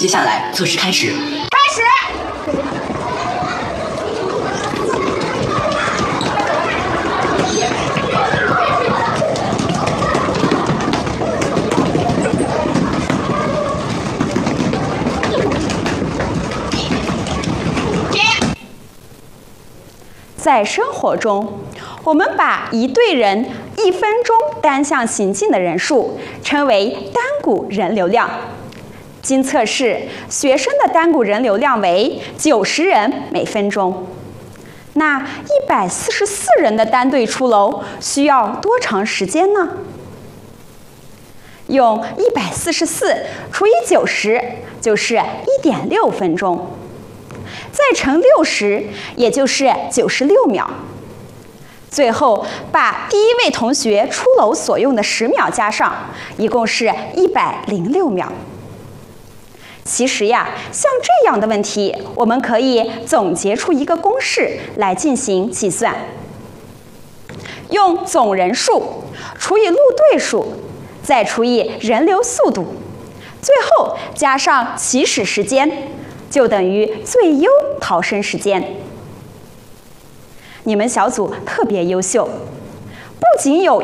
接下来测试开始。 在生活中，我们把一队人1分钟单项行进的人数称为单股人流量。经测试，学生的单股人流量为90人每分钟。那144人的单队出楼需要多长时间呢？用144除以90就是1.6分钟。再乘60，也就是96秒。最后把第一位同学出楼所用的10秒加上，一共是106秒。其实呀，像这样的问题，我们可以总结出一个公式来进行计算。用总人数除以路队数，再除以人流速度，最后加上起始时间，就等于最优逃生时间。你们小组特别优秀，不仅有